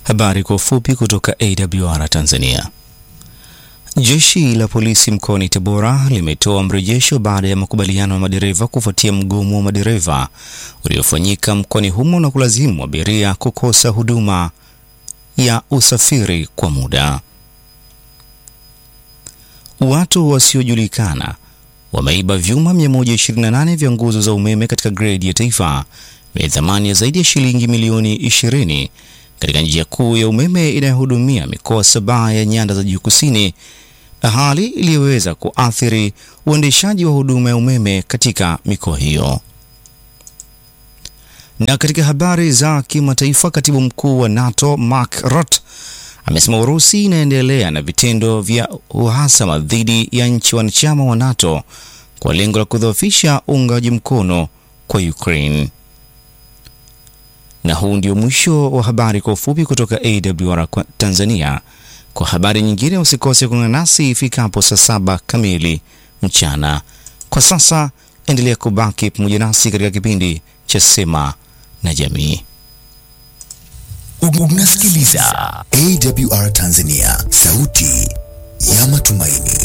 Habari kwa ufupi kutoka AWR Tanzania. Jeshi la polisi mkoani Tabora limetoa mrejesho baada ya makubaliano ya madereva kufuatia mgomo wa madereva uliofanyika mkoani humo na kulazimu abiria kukosa huduma ya usafiri kwa muda. Watu wasiojulikana wameiba vyuma 128 vya nguzo za umeme katika gredi ya taifa yenye thamani ya zaidi ya shilingi milioni 20 katika njia kuu ya umeme inayohudumia mikoa 7 ya nyanda za juu kusini, hali iliyoweza kuathiri uendeshaji wa huduma ya umeme katika mikoa hiyo. Na katika habari za kimataifa, katibu mkuu wa NATO Mark Rutte amesema Urusi inaendelea na vitendo vya uhasama dhidi ya nchi wanachama wa NATO kwa lengo la kudhoofisha uungaji mkono kwa Ukraine. Na huu ndio mwisho wa habari kwa ufupi kutoka AWR Tanzania. Kwa habari nyingine usikose kuungana nasi ifikapo saa 7 kamili mchana. Kwa sasa endelea kubaki pamoja nasi katika kipindi cha Sema na Jamii. Unasikiliza AWR Tanzania, sauti ya matumaini.